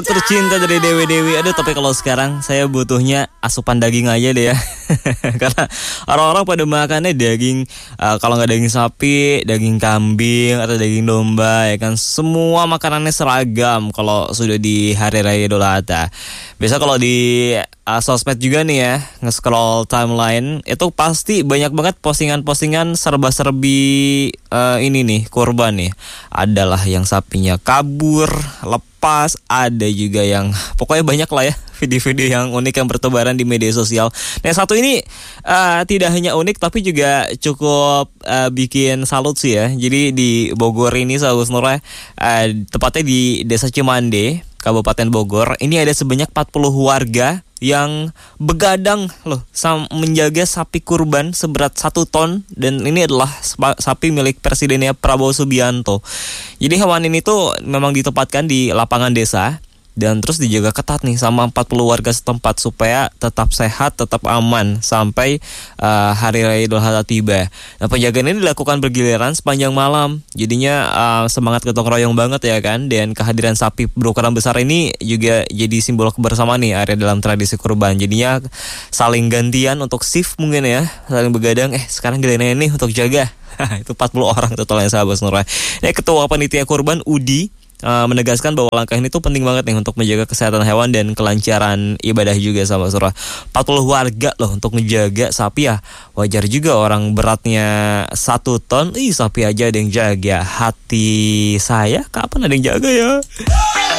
Tercinta dari Dewi-Dewi. Aduh, tapi kalau sekarang saya butuhnya asupan daging aja deh ya. Karena orang-orang pada makannya daging, kalau nggak daging sapi, daging kambing atau daging domba ya kan. Semua makanannya seragam kalau sudah di hari raya Idul Adha. Biasa kalau di sosmed juga nih ya, nge-scroll timeline itu pasti banyak banget postingan-postingan serba-serbi ini nih, kurban nih. Adalah yang sapinya kabur, lepas, ada juga yang pokoknya banyak lah ya video-video yang unik yang bertebaran di media sosial. Nah, satu ini tidak hanya unik tapi juga cukup bikin salut sih ya. Jadi di Bogor ini, Sahabat Nurul, tepatnya di Desa Cimande, Kabupaten Bogor, ini ada sebanyak 40 warga yang begadang loh menjaga sapi kurban seberat 1 ton, dan ini adalah sapi milik Presidennya Prabowo Subianto. Jadi hewan ini tuh memang ditempatkan di lapangan desa dan terus dijaga ketat nih sama 40 warga setempat supaya tetap sehat, tetap aman sampai hari raya Idul Adha tiba. Nah, penjagaan ini dilakukan bergiliran sepanjang malam. Jadinya semangat gotong royong banget ya kan. Dan kehadiran sapi berukuran besar ini juga jadi simbol kebersamaan nih area dalam tradisi kurban. Jadinya saling gantian untuk shift mungkin ya, saling begadang. Sekarang giliran ini untuk jaga. Itu 40 orang totalnya, Sahabat Nurul. Ini Ketua Panitia Kurban Udi menegaskan bahwa langkah ini tuh penting banget nih untuk menjaga kesehatan hewan dan kelancaran ibadah juga, sama surah. 40 warga loh untuk menjaga sapi ya. Wajar juga, orang beratnya 1 ton, sapi aja ada yang jaga. Hati saya kapan ada yang jaga ya?